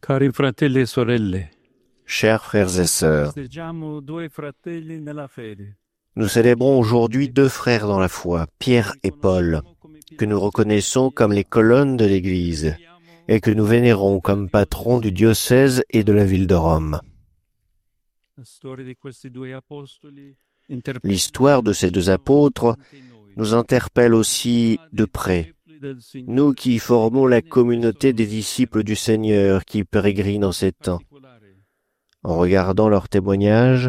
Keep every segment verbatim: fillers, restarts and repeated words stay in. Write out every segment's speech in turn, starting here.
Cari fratelli e sorelle, Chers frères et sœurs, festeggiamo due fratelli nella fede. nous célébrons aujourd'hui deux frères dans la foi, Pierre et Paul, que nous reconnaissons comme les colonnes de l'Église et que nous vénérons comme patrons du diocèse et de la ville de Rome. La storia di questi due apostoli L'histoire de ces deux apôtres nous interpelle aussi de près, nous qui formons la communauté des disciples du Seigneur qui pérégrinent en ces temps. En regardant leurs témoignages,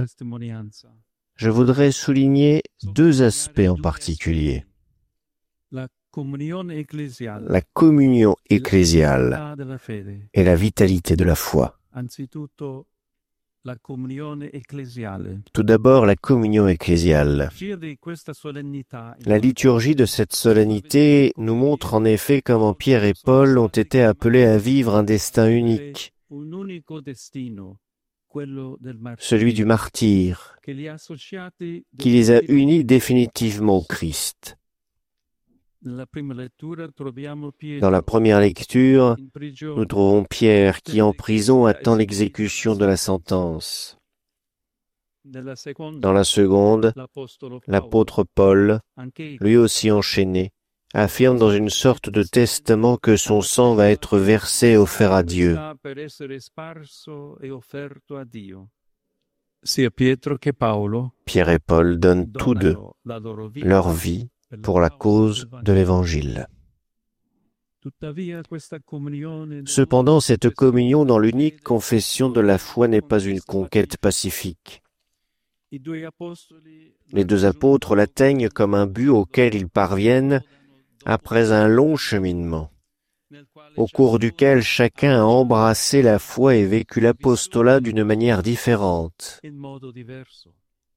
je voudrais souligner deux aspects en particulier. La comunione ecclesiale La communion ecclésiale della fede. et la vitalité de la foi. Anzitutto la comunione ecclesiale. Tout d'abord, la communion ecclésiale. Sia di questa solennità, La liturgie de cette solennité nous montre en effet comment Pierre et Paul ont été appelés à vivre un destin unique, un unico destino, quello del martirio, celui du martyr, che li ha associati qui les a unis définitivement au Christ. Nella prima lettura troviamo Pietro Dans la première lecture, in prigione. nous trouvons Pierre qui, en prison, attend l'exécution de la sentence. Nella seconda, Dans la seconde, l'apostolo Paolo, l'apôtre Paul, anche lui aussi enchaîné, affirme dans une sorte de testament que son sang va être versé et offert à Dieu. per essere sparso e offerto a Dio. Sia Pietro che Paolo Pierre et Paul donnent tous deux donano la loro vita leur vie pour la cause de l'Évangile. Tuttavia questa comunione non Cependant, cette communion dans l'unique confession de la foi n'est pas une conquête pacifique. I due apostoli Les deux apôtres l'atteignent comme un but auquel ils parviennent après un long cheminement, nel quale au cours duquel chacun a embrassé la foi et vécu l'apostolat d'une manière différente. in modo diverso.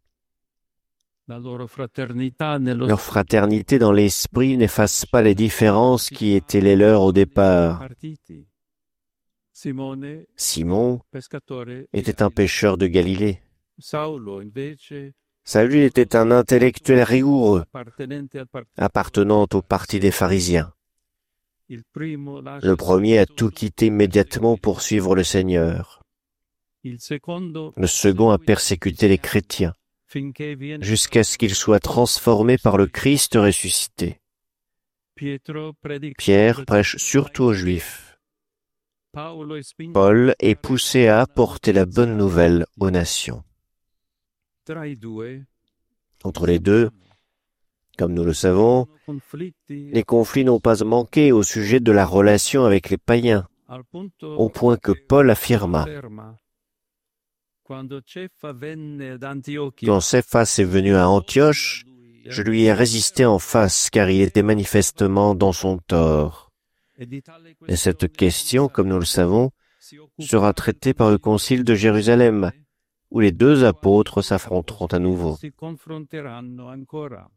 La loro fraternità nello Leur fraternité dans l'esprit n'efface pas les différences qui étaient les leurs au départ. partiti. Simone, Simon pescatore, était un pêcheur de Galilée. Saulo invece Saül était un intellectuel rigoureux, appartenente al partito. appartenant au parti des pharisiens. Il primo lascia Le premier a tout quitté immédiatement pour suivre le Seigneur. il secondo Le second a persécuté les chrétiens, finché viene jusqu'à ce qu'ils soient transformés par le Christ ressuscité. Pietro predica Pierre prêche surtout aux Juifs. Paolo è spinto Paul est poussé à apporter la bonne nouvelle aux nations. tra i due Entre les deux, comme nous le savons, conflitti les conflits n'ont pas manqué au sujet de la relation avec les païens, al punto au point que Paul affirma, ferma. Quando Ceffa venne ad Antiochia, quand Céphas est venu à Antioche, je lui ai résisté en face car il était manifestement dans son tort. e di tale Et cette question, comme nous le savons, si occupa sera traitée par le concile de Jérusalem, où les deux apôtres s'affronteront à nouveau. si confronteranno ancora.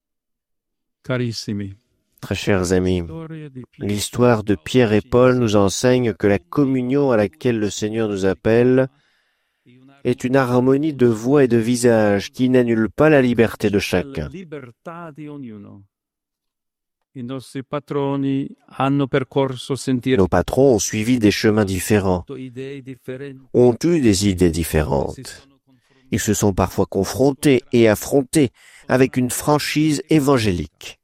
Carissimi, Très chers amis, storia di Pietro l'histoire de Pierre et Paul nous enseigne que la communion à laquelle le Seigneur nous appelle est une harmonie de voix et de visage qui n'annule pas la liberté de la chacun. libertà di ognuno. I nostri patroni hanno percorso sentieri Nos patrons ont suivi des chemins différents, idee differenti. ont eu des idées différentes. Ils se sont parfois confrontés et affrontés avec une franchise évangélique.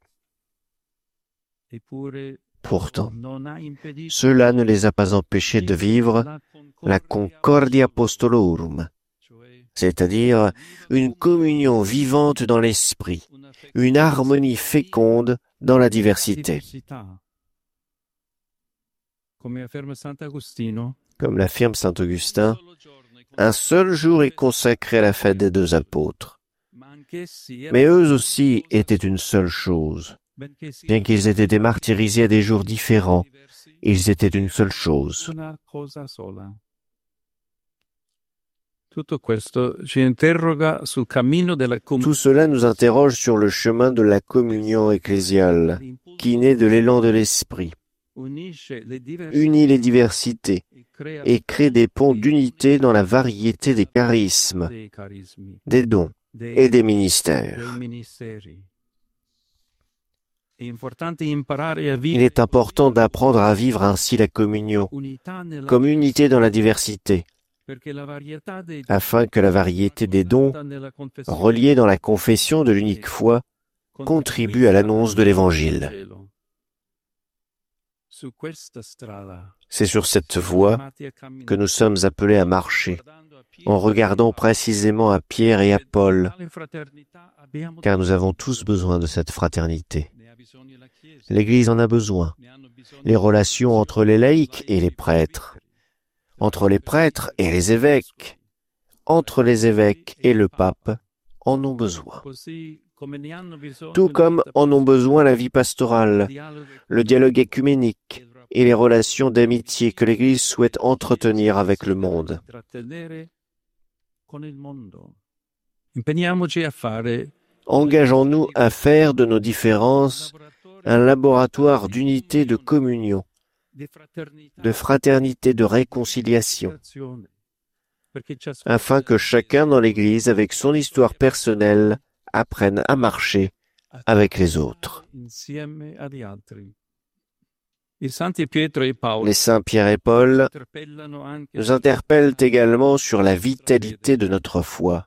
Eppure Pourtant, non ha impedito cela ne les a pas empêchés de vivre la Concordia Apostolorum, cioè c'est-à-dire une communion vivante dans l'esprit, una une harmonie féconde dans la diversité. diversità. Come afferma Sant'Agostino, Comme l'affirme saint Augustin, solo giorno è un seul jour est consacré à la fête des deux apôtres. ma anch'essi erano Mais eux aussi étaient une seule chose. benché siano Bien qu'ils aient été martyrisés à des jours différents, diversi, ils étaient une seule chose. una cosa sola. Tutto questo ci interroga sul cammino della Tout cela nous interroge sur le chemin de la communion ecclésiale, qui naît de l'élan de l'esprit, unisce le diverse unit les diversités e crea et crée des ponts d'unité dans la variété des charismes, dei carismi, des dons dei, et des dei ministères. ministeri. Il est important d'apprendre à vivre ainsi la communion, comme unité dans la diversité, afin que la variété des dons, reliés dans la confession de l'unique foi, contribue à l'annonce de l'Évangile. C'est sur cette voie que nous sommes appelés à marcher, en regardant précisément à Pierre et à Paul, car nous avons tous besoin de cette fraternité. L'Église en a besoin. Les relations entre les laïcs et les prêtres, entre les prêtres et les évêques, entre les évêques et le pape, en ont besoin. Tout comme en ont besoin la vie pastorale, le dialogue écuménique et les relations d'amitié que l'Église souhaite entretenir avec le monde. Engageons-nous à faire de nos différences un laboratoire d'unité, de communion, de fraternité, de réconciliation, afin que chacun dans l'Église, avec son histoire personnelle, apprenne à marcher avec les autres. Les saints Pierre et Paul nous interpellent également sur la vitalité de notre foi.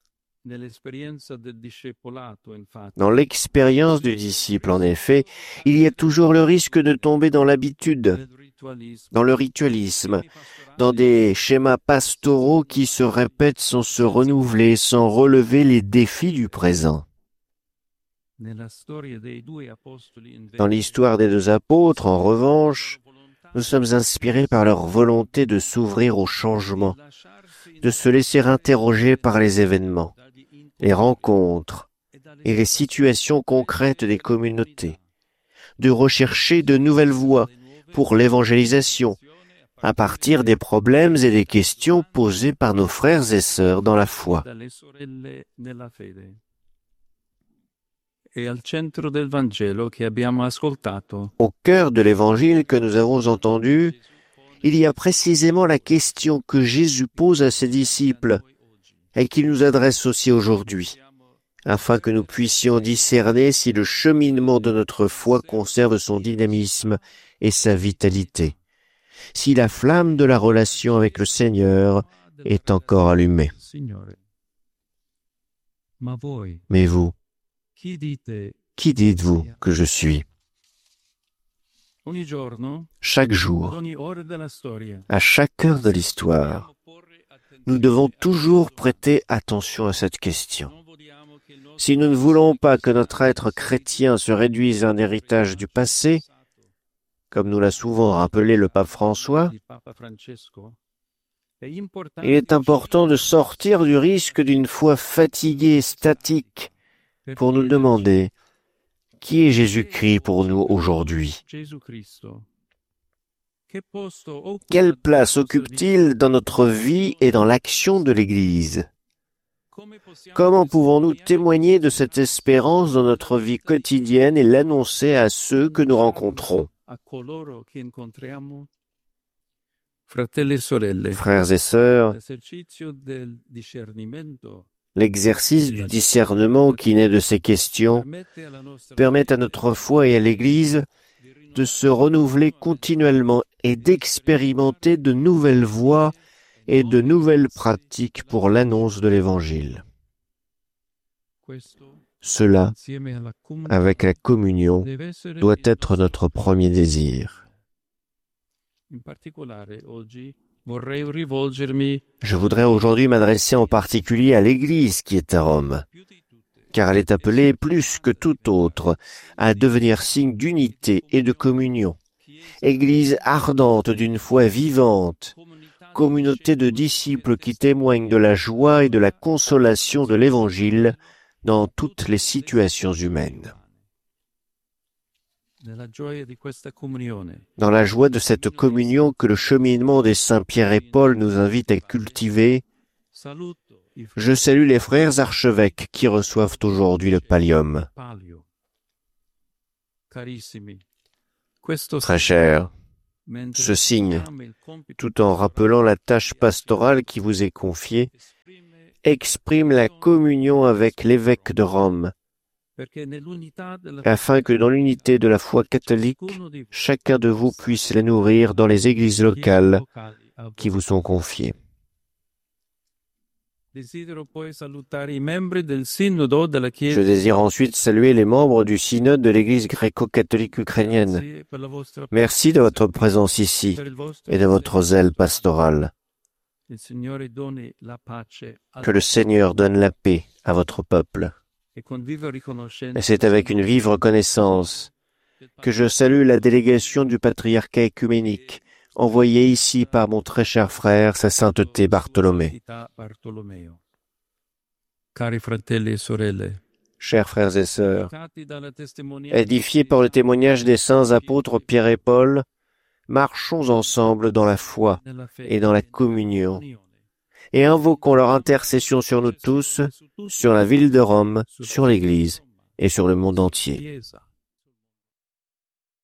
Dans l'expérience du disciple, en effet, il y a toujours le risque de tomber dans l'habitude, dans le ritualisme, dans des schémas pastoraux qui se répètent sans se renouveler, sans relever les défis du présent. Dans l'histoire des deux apôtres, en revanche, nous sommes inspirés par leur volonté de s'ouvrir au changement, de se laisser interroger par les événements, les rencontres et les situations concrètes des communautés, de rechercher de nouvelles voies pour l'évangélisation, à partir des problèmes et des questions posées par nos frères et sœurs dans la foi. Au cœur de l'Évangile que nous avons entendu, il y a précisément la question que Jésus pose à ses disciples et qu'il nous adresse aussi aujourd'hui, afin que nous puissions discerner si le cheminement de notre foi conserve son dynamisme et sa vitalité, si la flamme de la relation avec le Seigneur est encore allumée. Mais vous, qui dites-vous que je suis? Chaque jour, à chaque heure de l'histoire, nous devons toujours prêter attention à cette question. Si nous ne voulons pas que notre être chrétien se réduise à un héritage du passé, comme nous l'a souvent rappelé le pape François, il est important de sortir du risque d'une foi fatiguée et statique pour nous demander qui est Jésus-Christ pour nous aujourd'hui. Quelle place occupe-t-il dans notre vie et dans l'action de l'Église? Comment pouvons-nous témoigner de cette espérance dans notre vie quotidienne et l'annoncer à ceux que nous rencontrons? Frères et sœurs, l'exercice du discernement qui naît de ces questions permet à notre foi et à l'Église de se renouveler continuellement et d'expérimenter de nouvelles voies et de nouvelles pratiques pour l'annonce de l'Évangile. Cela, avec la communion, doit être notre premier désir. Je voudrais aujourd'hui m'adresser en particulier à l'Église qui est à Rome, car elle est appelée plus que tout autre à devenir signe d'unité et de communion. Église ardente d'une foi vivante, communauté de disciples qui témoignent de la joie et de la consolation de l'Évangile dans toutes les situations humaines. Dans la joie de cette communion que le cheminement des saints Pierre et Paul nous invite à cultiver, je salue les frères archevêques qui reçoivent aujourd'hui le pallium. Très cher, ce signe, tout en rappelant la tâche pastorale qui vous est confiée, exprime la communion avec l'évêque de Rome, afin que dans l'unité de la foi catholique, chacun de vous puisse les nourrir dans les églises locales qui vous sont confiées. Je désire ensuite saluer les membres du synode de l'Église gréco-catholique ukrainienne. Merci de votre présence ici et de votre zèle pastoral. Que le Seigneur donne la paix à votre peuple. Et c'est avec une vive reconnaissance que je salue la délégation du patriarcat œcuménique envoyée ici par mon très cher frère, sa sainteté Bartholomé. Chers frères et sœurs, édifiés par le témoignage des saints apôtres Pierre et Paul, marchons ensemble dans la foi et dans la communion, et invoquons leur intercession sur nous tous, sur la ville de Rome, sur l'Église et sur le monde entier.